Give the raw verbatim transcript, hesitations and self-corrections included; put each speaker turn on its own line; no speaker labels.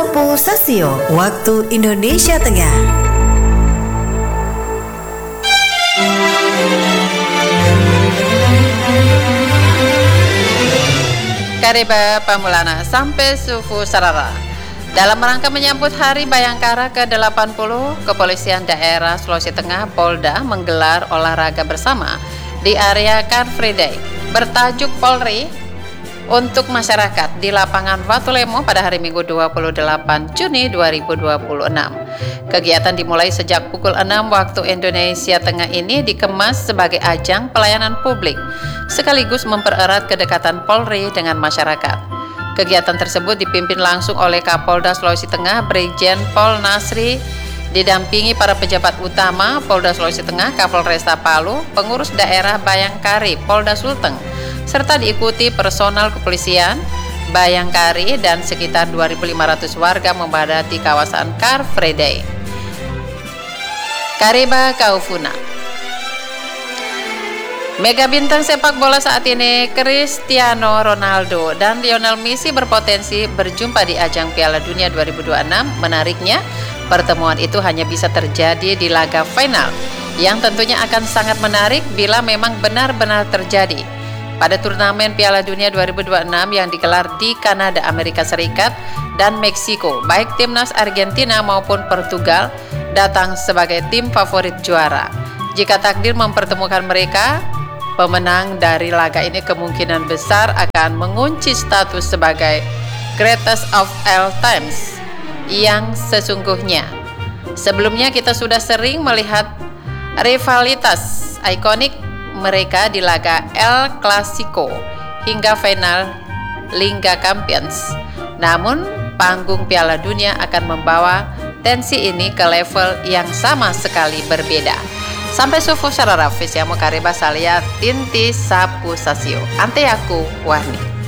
Sapu Sasio, waktu Indonesia Tengah.
Kariba Pamulana sampai Sufu Sarara. Dalam rangka menyambut Hari Bayangkara ke delapan puluh, Kepolisian Daerah Sulawesi Tengah Polda menggelar olahraga bersama di area Car Free Day bertajuk Polri untuk masyarakat di lapangan Watulemo pada hari Minggu dua puluh delapan Juni dua ribu dua puluh enam. Kegiatan dimulai sejak pukul enam waktu Indonesia Tengah ini dikemas sebagai ajang pelayanan publik sekaligus mempererat kedekatan Polri dengan masyarakat. Kegiatan tersebut dipimpin langsung oleh Kapolda Sulawesi Tengah Brigjen Pol Nasri, didampingi para pejabat utama Polda Sulawesi Tengah, Kapolresta Palu, pengurus daerah Bayangkari Polda Sulteng, serta diikuti personal kepolisian Bayangkari dan sekitar dua ribu lima ratus warga membadati kawasan Car Free Day. Kariba Kaufuna. Mega bintang sepak bola saat ini Cristiano Ronaldo dan Lionel Messi berpotensi berjumpa di ajang Piala Dunia dua ribu dua puluh enam. Menariknya, pertemuan itu hanya bisa terjadi di laga final, yang tentunya akan sangat menarik bila memang benar-benar terjadi. Pada turnamen Piala Dunia dua ribu dua puluh enam yang digelar di Kanada, Amerika Serikat, dan Meksiko, baik timnas Argentina maupun Portugal datang sebagai tim favorit juara. Jika takdir mempertemukan mereka, pemenang dari laga ini kemungkinan besar akan mengunci status sebagai greatest of all times yang sesungguhnya. Sebelumnya kita sudah sering melihat rivalitas ikonik mereka di laga El Clasico hingga final Liga Champions. Namun, panggung Piala Dunia akan membawa tensi ini ke level yang sama sekali berbeda. Sampai sufu sarara fisiamo kariba salia tinti sapu sasio. Ante aku Wahni.